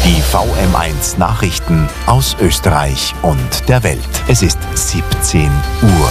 Die VM1 Nachrichten aus Österreich und der Welt. Es ist 17 Uhr.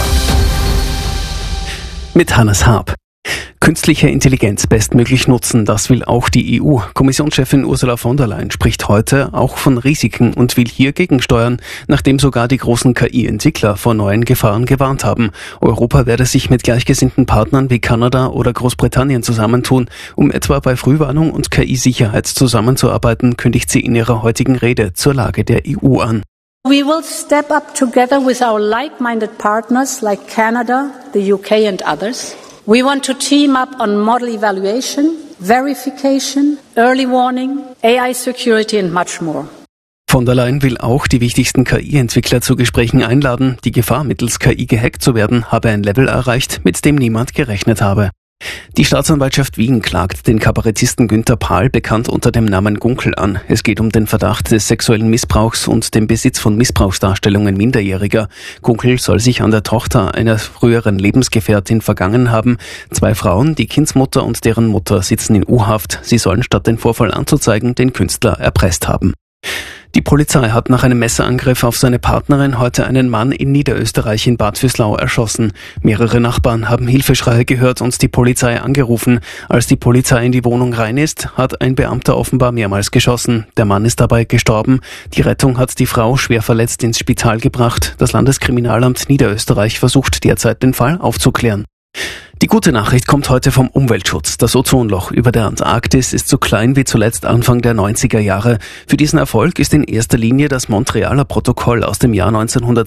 Mit Hannes Haab. Künstliche Intelligenz bestmöglich nutzen, das will auch die EU. Kommissionschefin Ursula von der Leyen spricht heute auch von Risiken und will hier gegensteuern, nachdem sogar die großen KI-Entwickler vor neuen Gefahren gewarnt haben. Europa werde sich mit gleichgesinnten Partnern wie Kanada oder Großbritannien zusammentun, um etwa bei Frühwarnung und KI-Sicherheit zusammenzuarbeiten, kündigt sie in ihrer heutigen Rede zur Lage der EU an. We will step up together with our like-minded partners like Canada, the UK and others. We want to team up on model evaluation, verification, early warning, AI security and much more. Von der Leyen will auch die wichtigsten KI-Entwickler zu Gesprächen einladen. Die Gefahr, mittels KI gehackt zu werden, habe ein Level erreicht, mit dem niemand gerechnet habe. Die Staatsanwaltschaft Wien klagt den Kabarettisten Günther Pahl, bekannt unter dem Namen Gunkel, an. Es geht um den Verdacht des sexuellen Missbrauchs und dem Besitz von Missbrauchsdarstellungen Minderjähriger. Gunkel soll sich an der Tochter einer früheren Lebensgefährtin vergangen haben. 2 Frauen, die Kindsmutter und deren Mutter, sitzen in U-Haft. Sie sollen statt den Vorfall anzuzeigen, den Künstler erpresst haben. Die Polizei hat nach einem Messerangriff auf seine Partnerin heute einen Mann in Niederösterreich in Bad Vöslau erschossen. Mehrere Nachbarn haben Hilfeschreie gehört und die Polizei angerufen. Als die Polizei in die Wohnung rein ist, hat ein Beamter offenbar mehrmals geschossen. Der Mann ist dabei gestorben. Die Rettung hat die Frau schwer verletzt ins Spital gebracht. Das Landeskriminalamt Niederösterreich versucht derzeit, den Fall aufzuklären. Die gute Nachricht kommt heute vom Umweltschutz. Das Ozonloch über der Antarktis ist so klein wie zuletzt Anfang der 90er Jahre. Für diesen Erfolg ist in erster Linie das Montrealer Protokoll aus dem Jahr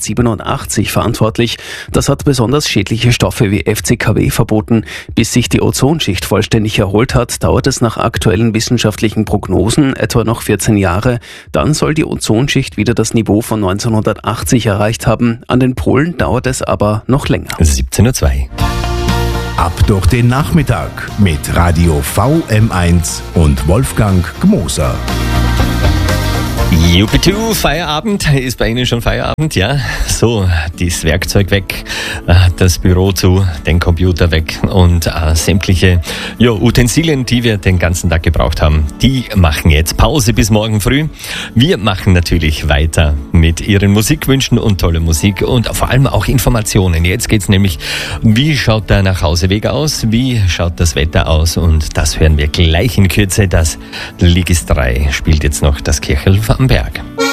1987 verantwortlich. Das hat besonders schädliche Stoffe wie FCKW verboten. Bis sich die Ozonschicht vollständig erholt hat, dauert es nach aktuellen wissenschaftlichen Prognosen etwa noch 14 Jahre. Dann soll die Ozonschicht wieder das Niveau von 1980 erreicht haben. An den Polen dauert es aber noch länger. 17:02 Uhr. Ab durch den Nachmittag mit Radio VM1 und Wolfgang Gmoser. Jupitu, Feierabend. Ist bei Ihnen schon Feierabend? Ja, so, das Werkzeug weg, das Büro zu, den Computer weg und sämtliche Utensilien, die wir den ganzen Tag gebraucht haben, die machen jetzt Pause bis morgen früh. Wir machen natürlich weiter mit Ihren Musikwünschen und tolle Musik und vor allem auch Informationen. Jetzt geht's nämlich, wie schaut der Nachhauseweg aus, wie schaut das Wetter aus, und das hören wir gleich in Kürze. Das Ligis 3 spielt jetzt noch das Kirchel am Berg.